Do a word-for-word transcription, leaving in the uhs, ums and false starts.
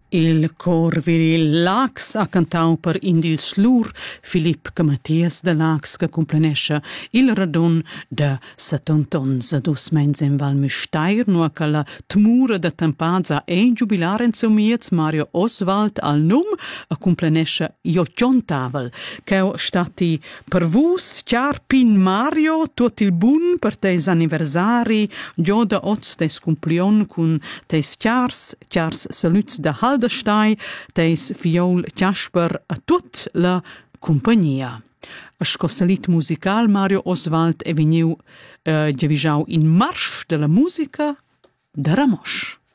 Il cor viril Lax ha cantau per Indil Slur Filip Mattias de Lax che complenesce il radun de settantonza dus mens in Val Müstair, nua che la tmura de Tempaza e giubilare in Zumiez Mario Oswald al num a complenesce Jociontavel che è stati per vus chiar pin Mario tot il bun per teis anniversari gio da oz tes cumplion cun teis chiars chiars saluts de Haldestai, teis fiol Jasper a tut la compagnia. A scossalit musical Mario Oswald è veniu uh, giavisau in marsch de la musica de Ramosch.